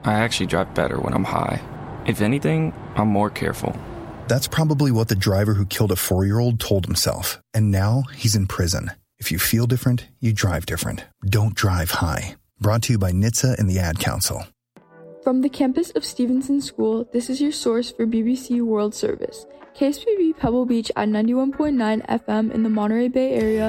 I actually drive better when I'm high. If anything, I'm more careful. That's probably what the driver who killed a 4-year-old told himself, and now he's in prison. If you feel different, you drive different. Don't drive high. Brought to you by NHTSA and the Ad Council. From the campus of Stevenson School, this is your source for BBC World Service. KSPB Pebble Beach at 91.9 FM in the Monterey Bay Area,